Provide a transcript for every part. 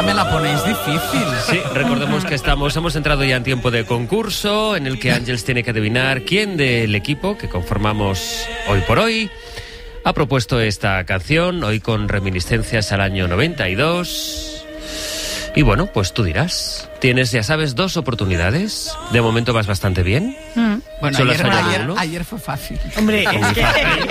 me la ponéis difícil. Sí, recordemos que hemos entrado ya en tiempo de concurso en el que Ángeles tiene que adivinar quién del equipo que conformamos hoy por hoy ha propuesto esta canción, hoy con reminiscencias al año 92. Y bueno, pues tú dirás. Tienes, ya sabes, 2 oportunidades. De momento vas bastante bien. Bueno, Solo has fallado uno. ayer fue fácil. Hombre, es que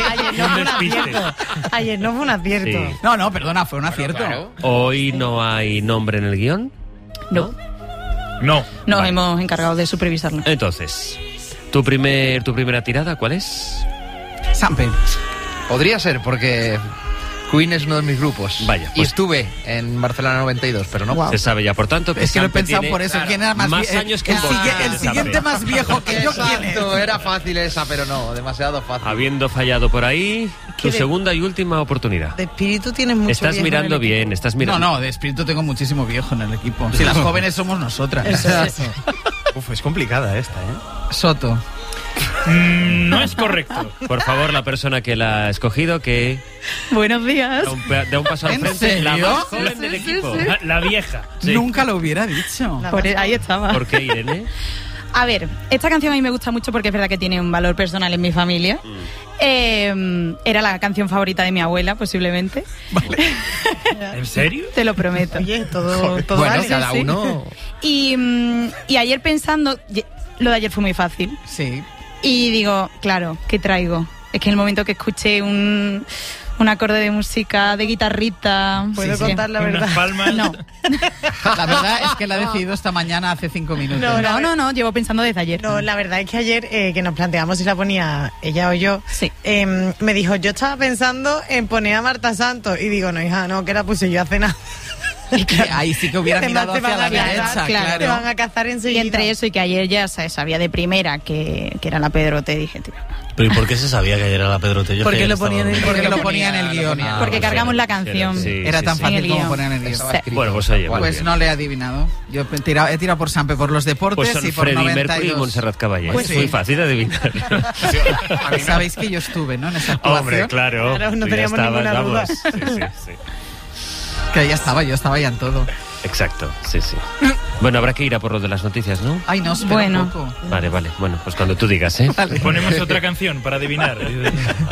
ayer no fue un acierto. Sí. No, perdona, fue un acierto. Claro. Hoy no hay nombre en el guión. No. No. Nos hemos encargado de supervisarlo. Entonces, tu primera tirada, ¿cuál es? Sampe. Podría ser, porque Queen es uno de mis grupos. Vaya, Y pues- estuve en Barcelona 92, pero no. Guau. Se sabe ya, por tanto, que Es que lo he Sampe pensado tiene por eso. ¿Quién era más más años que el, vos. el siguiente más viejo que yo, ¿quién es? Exacto, era fácil esa, pero no, demasiado fácil. Habiendo fallado por ahí, tu de- segunda y última oportunidad. De espíritu tienes mucho. Estás viejo mirando en el equipo. bien, estás mirando. No, de espíritu tengo muchísimo viejo en el equipo. Si las jóvenes somos nosotras. Uf, es complicada esta, ¿eh? Soto. No es correcto. Por favor, la persona que la ha escogido, que Buenos días. da un paso al ¿En frente. La serio? más joven del equipo. La vieja. Sí. Nunca lo hubiera dicho. Ahí estaba. ¿Por qué, Irene? A ver, esta canción a mí me gusta mucho porque es verdad que tiene un valor personal en mi familia. Era la canción favorita de mi abuela, posiblemente. ¿En serio? Te lo prometo. Oye, todo Bueno, vale. cada sí. uno. Y ayer pensando, lo de ayer fue muy fácil. Sí. Y digo, claro, ¿qué traigo? Es que en el momento que escuché un acorde de música de guitarrita... ¿Puedo sí. contar la verdad? Unas palmas. No, La verdad es que la he decidido esta mañana hace 5 minutos. no, llevo pensando desde ayer. No, la verdad es que ayer que nos planteamos si la ponía ella o yo, Sí. me dijo, yo estaba pensando en poner a Marta Santos. Y digo, no, hija, no, que la puse yo hace nada. Y que ahí sí que hubiera Además, mirado te hacia van la a cazar, derecha, claro. Te van claro. a cazar enseguida. Y entre eso y que ayer ya sabía de primera que era la Pedrote, dije, tío, Pero ¿y por qué se sabía que ayer era la Pedrote? Yo Porque que ayer lo estaba ponía en el- dormido. Porque lo ponía en el guión. porque pues cargamos sí, la canción. sí, Era sí, tan sí. En fácil el como guión. poner en el guión. Estaba Sí. escrito. Bueno, pues oye, Pues no le he adivinado. Yo he tirado por Sampe por los deportes Pues son y por Freddie 92. Mercury y Montserrat Caballé. Pues Es sí. muy fácil de adivinar. Sabéis que yo estuve, ¿no? En esa actuación. Hombre, claro. Claro, no Tú ya teníamos ninguna estabas, duda. vamos. Sí. Que ya estaba, yo estaba ya en todo. Exacto, sí. Bueno, habrá que ir a por lo de las noticias, ¿no? Ay, no, espera Bueno. un poco. Vale. Bueno, pues cuando tú digas, ¿eh? Ponemos otra canción para adivinar.